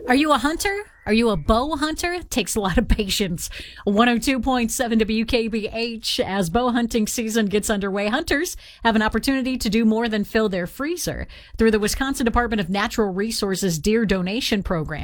Are you a hunter? Are you a bow hunter? It takes a lot of patience. 102.7 WKBH. As bow hunting season gets underway, hunters have an opportunity to do more than fill their freezer through the Wisconsin Department of Natural Resources Deer Donation Program.